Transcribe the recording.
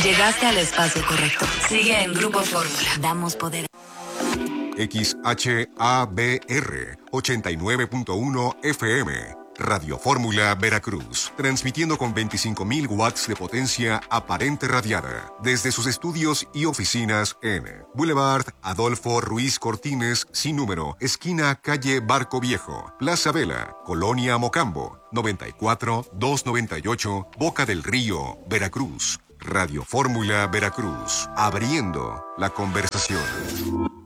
Llegaste al espacio correcto. Sigue en Grupo Fórmula. Damos poder. XHABR 89.1 FM. Radio Fórmula Veracruz, transmitiendo con 25.000 watts de potencia aparente radiada desde sus estudios y oficinas en Boulevard Adolfo Ruiz Cortines, sin número, esquina calle Barco Viejo, Plaza Vela, Colonia Mocambo, 94-298, Boca del Río, Veracruz. Radio Fórmula Veracruz, abriendo la conversación.